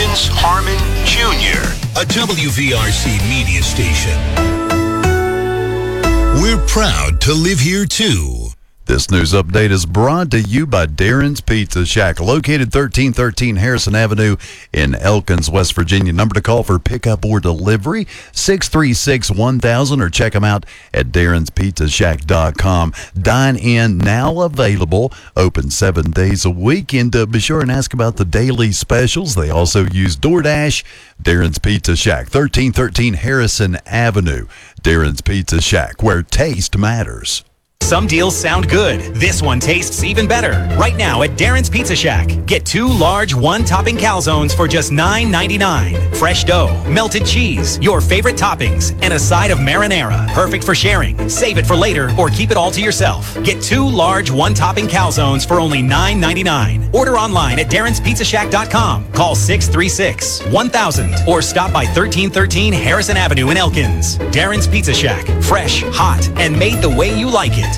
Vince Harmon Jr., a WVRC media station. We're proud to live here, too. This news update is brought to you by Darren's Pizza Shack, located 1313 Harrison Avenue in Elkins, West Virginia. Number to call for pickup or delivery, 636-1000, or check them out at darrenspizzashack.com. Dine-in now available, open 7 days a week, and be sure and ask about the daily specials. They also use DoorDash. Darren's Pizza Shack, 1313 Harrison Avenue. Darren's Pizza Shack, where taste matters. Some deals sound good. This one tastes even better. Right now at Darren's Pizza Shack, get 2 large one-topping calzones for just $9.99. Fresh dough, melted cheese, your favorite toppings, and a side of marinara. Perfect for sharing. Save it for later or keep it all to yourself. Get 2 large one-topping calzones for only $9.99. Order online at darrenspizzashack.com. Call 636-1000 or stop by 1313 Harrison Avenue in Elkins. Darren's Pizza Shack. Fresh, hot, and made the way you like it.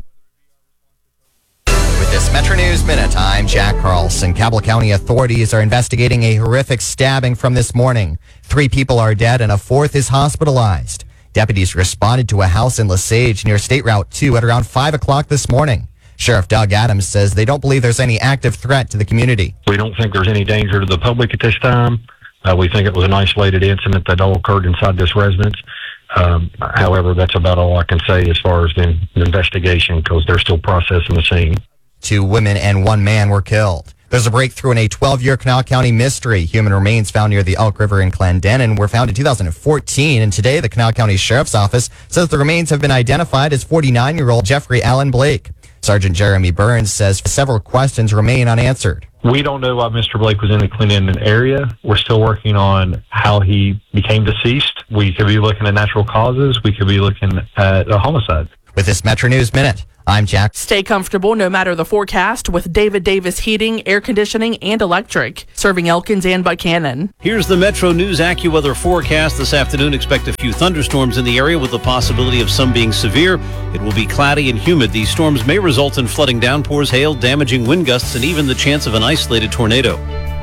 With this Metro News Minute, I'm Jack Carlson. Cabell County authorities are investigating a horrific stabbing from this morning. 3 people are dead and a 4th is hospitalized. Deputies responded to a house in Lesage near State Route 2 at around 5 o'clock this morning. Sheriff Doug Adams says they don't believe there's any active threat to the community. We don't think there's any danger to the public at this time. We think it was an isolated incident that all occurred inside this residence. However, that's about all I can say as far as the investigation, because they're still processing the scene. 2 women and 1 man were killed. There's a breakthrough in a 12-year Kanawha County mystery. Human remains found near the Elk River in Clendenin were found in 2014, and today the Kanawha County Sheriff's Office says the remains have been identified as 49-year-old Jeffrey Allen Blake. Sergeant Jeremy Burns says several questions remain unanswered. We don't know why Mr. Blake was in the Clendenin area. We're still working on how he became deceased. We could be looking at natural causes. We could be looking at a homicide. With this Metro News Minute, I'm Jack. Stay comfortable no matter the forecast with David Davis Heating, Air Conditioning, and Electric, serving Elkins and Buchanan. Here's the Metro News AccuWeather forecast. This afternoon, expect a few thunderstorms in the area with the possibility of some being severe. It will be cloudy and humid. These storms may result in flooding downpours, hail, damaging wind gusts, and even the chance of an isolated tornado.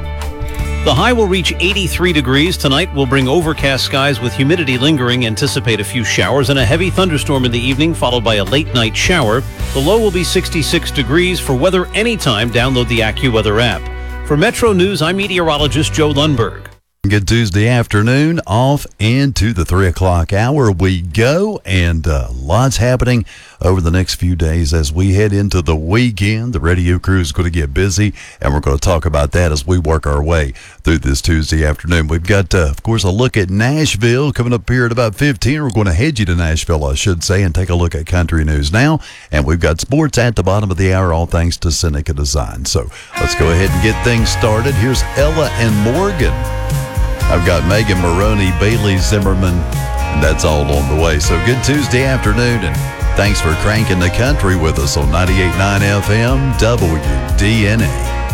The high will reach 83 degrees. Tonight will bring overcast skies with humidity lingering. Anticipate a few showers and a heavy thunderstorm in the evening, followed by a late night shower. The low will be 66 degrees. For weather anytime, download the AccuWeather app. For Metro News, I'm meteorologist Joe Lundberg. Good Tuesday afternoon, off into the 3 o'clock hour we go, and lots happening over the next few days as we head into the weekend. The radio crew is going to get busy, and we're going to talk about that as we work our way through this Tuesday afternoon. We've got, of course, a look at Nashville coming up here at about 15. We're going to head you to Nashville, I should say, and take a look at country news now. And we've got sports at the bottom of the hour, all thanks to Seneca Design. So let's go ahead and get things started. Here's Ella and Morgan. I've got Megan Maroney, Bailey Zimmerman, and that's all on the way. So good Tuesday afternoon, and thanks for cranking the country with us on 98.9 FM WDNA.